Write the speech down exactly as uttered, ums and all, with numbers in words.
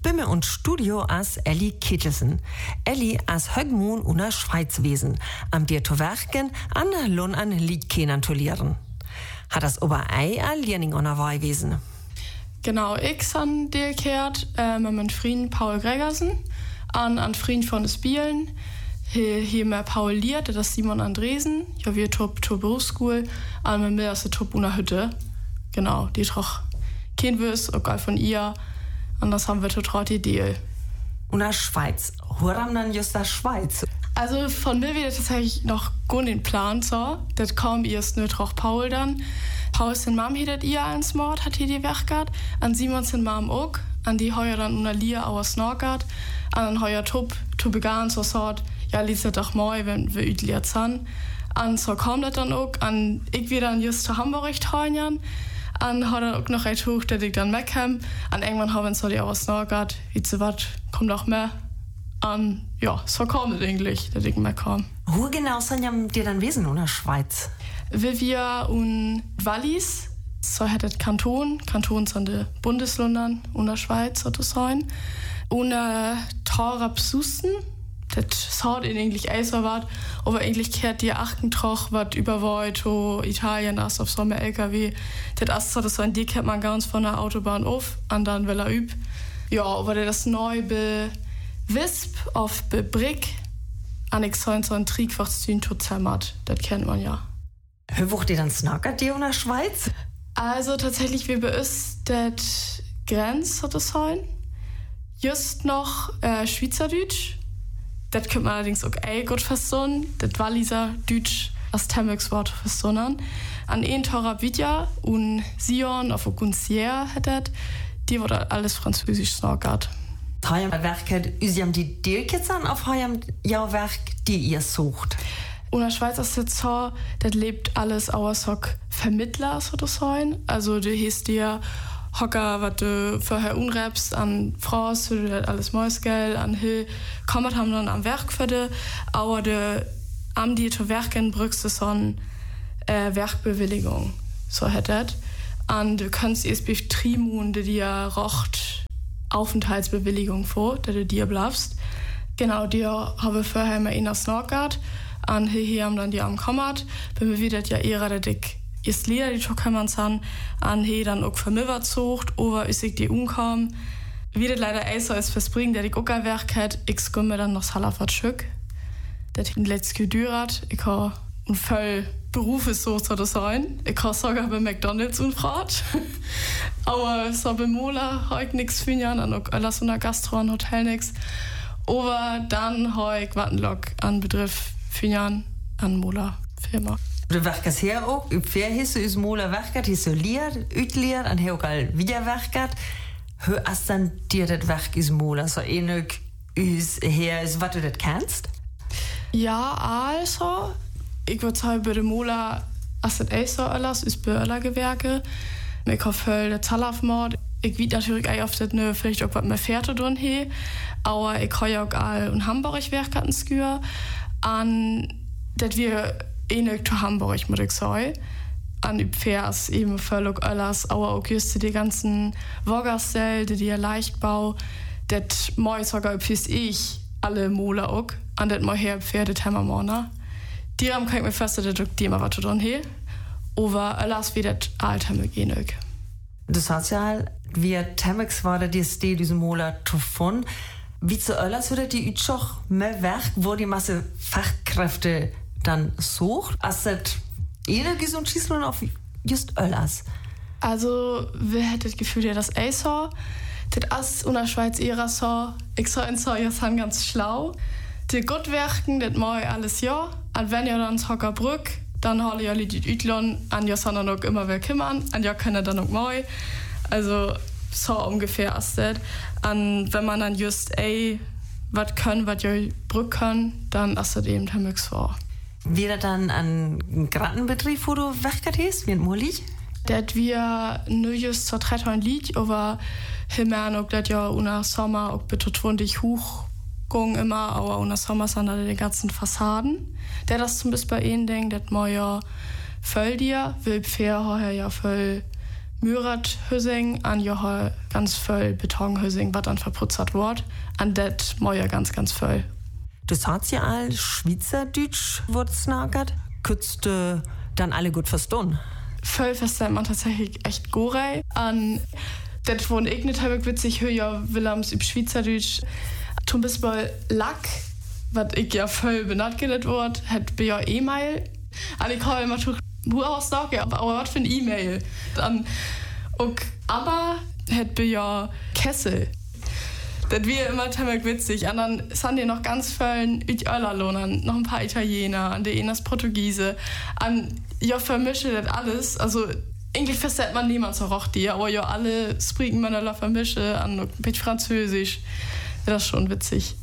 Bimme und Studio as Elli Kittelsen. Elli as Högmoon una Schweiz wesen, am dir zu werken, an Lon an Liedkenern zu lehren. Hat das ober ei all Learning on a wesen? Genau, ich han dir kehrt äh, mit meinem Freund Paul Gregersen an an Freund von des Bielen. Hier, hier mehr Paul Liert, das ist Simon Andresen. Ja, wir top zur Berufsschule, an mit mir aus der Top una Hütte. Genau, die doch kein Wiss, auch von ihr. Und das haben wir total die Idee. Und der Schweiz, woran dann just der Schweiz? Also von mir wird tatsächlich noch gut den Plan so. Das kam erst nur auch Paul dann. Paul sin Mom hättet ihr als Mord, hat hier die Werk gehabt. An Simon sin Mom auch. An die heuer dann una Lier aus Norgard. An heuer Top, zu begann so sort. Ja, liest das doch mal, wenn wir üt liert san. An so kam das dann auch. An ich wieder dann just zu Hamburg teuern. An hat er auch noch ein Tuch, der ich dann meckam. An irgendwann haben so die aus Norgard. Wie zu wat, kommt noch mehr. An, ja, so kam es eigentlich, der ich meckam. Wo genau sind ja dir dann wesen in der Schweiz? Wie wir und Wallis, so hat das Kanton, Kanton sind die Bundesländer in der Schweiz, oder so. Und äh, Tarabsussen, das hat in eigentlich eiser wat, aber eigentlich kehrt die Achtentroch wat überweit to Italien das auf so einem L K W. Das ist so, das so ein die kennt man ganz von der Autobahn auf, und dann will er üb. Ja, aber das neu be Wisp auf be Brick an ich so ein Triebfachzün zermatt, das kennt man ja. Wie wucht ihr dann snackert die in der Schweiz? Also tatsächlich wie bei uns das Grenz hat es sein. Just noch äh, Schweizerdeutsch. Das könnte man allerdings auch eh gut verstehen. Das Walliser Deutsch als Temexwort verstehen. An einen Tag Vidja und Sion auf Gunsier hat das. Die wurde alles französisch snackert. Heuer Werk üsiam die Deelkitzern auf heuer Werk, die ihr sucht. In der Schweiz ist das so, das lebt alles außer Vermittler, so das sein. Also du hast dir Hocker, was du vorher unrebst an Fraus, du das alles Mäusgeld, an Hill, kommt haben dann am Werk für dich, aber du am die zu werken brückst du so eine äh, Werkbewilligung, so hättet. Und du kannst erst bei Trimun, die dir rocht Aufenthaltsbewilligung vor, dass du dir bleibst. Genau, die habe ich vorher mal in der Snorgard. Und hier haben dann die am Kommat. Wenn wir wieder ja eher der dick ist Lieder, die Tokammern san. Und hier dann auch vermöbert zocht, oder ist ich die umkam. Wie das leider eiser ist fürs Bringen, der die auch ein Werk hat, ich komme dann noch Salafat Schück. Der hat letztes gedürat. Ich habe ein voll Beruf ist so zu sein. Ich habe sogar bei McDonalds umgefragt. Aber so bei Mola habe ich nichts finden, und auch alles in der Gastro und Hotel nichts. Aber dann habe ich Wattenlock an Begriff finden, an Mola Firma. Du werkst hier auch, wer hieß du, Mola werkt, hieß du Lier, Ütlier, und hier auch all wieder werkt. Hör hast dann dir das Werk ist Mola, so ähnlich ist her, ist, was du das kennst? Ja, also. Ich würde sagen, bei der Mola ist das auch so alles, ist bei aller Gewerke. Ich habe viel den Zalafmord. Ich weiß natürlich auch oft, dass ne, vielleicht auch was mehr Pferde drin hier. Aber ich habe ja auch all in Hamburg Werke an Skür. Und das wir ähnlich zu Hamburg, muss ich sagen. Und ich Pferd eben völlig alles. Aber auch just die ganzen Woggersell, die ja leicht bau. Das mache ich sogar, ich alle Mola auch. Und das mache ich Pferde Temmermorner. Die haben kann ich mir fest, dass die immer was drin haben. Aber alles wie das alte mit gehen. Das heißt ja, wie Temex war, die Stil diesen Monat davon. Wie zu alles würde die Utschach mehr Werk, wo die Masse Fachkräfte dann sucht, als das ähnlich ist und schießt man auf just alles. Also, wer hätte das Gefühl, ja, das eh so? Das ist in der Schweiz eher so. Ich sage in so, ihr seid ganz schlau. Die gut werken, das mache ich alles ja. Und wenn ihr dann Hocker Brück, dann hole ich alle die Ütlon, und ihr seid dann auch immer willkommen, und ihr könnt dann auch mal. Also, so ungefähr ist das. Und wenn man dann just, ey, was können, was ihr Brück können, dann ist das eben der Mix vor. Wie das dann ein Gartenbetrieb, wo du werkst, ist, wie ein Molig? Das wir nur just zur Trettern liegt, aber himmern auch das ja unter Sommer auch betont hoch. Immer, aber unter Sommer sind da die ganzen Fassaden. Der das zum Beispiel bei ihnen denkt, das mal ja voll dir, will Pferd heuer ja voll Mürat-Hüsing an Joha ganz voll Betonhüsing, was dann verputzert wird. An det Mäuer ganz, ganz voll. Du sagst ja all Schweizerdeutsch wird snagert. Könntest du dann alle gut verstehen? Voll versteht man tatsächlich echt gorei. An det von ich nicht habe witzig höre ja Willems im Schweizerdeutsch. Zum Beispiel Lack, was ich ja voll benannt wird, hat bei ja E-Mail. Und ich habe immer schon wo aussagen, aber, aber was für ein E-Mail. Dann und aber hat bei ja Kessel. Das wäre immer ziemlich witzig. Und dann sind die noch ganz vielen Ölerlohnern, noch ein paar Italiener, und die einen das Portugiese. Und ja, vermische das alles. Also, eigentlich versteht man niemand so richtig, aber ja, alle sprechen miteinander vermische und ein bisschen Französisch. Das ist schon witzig.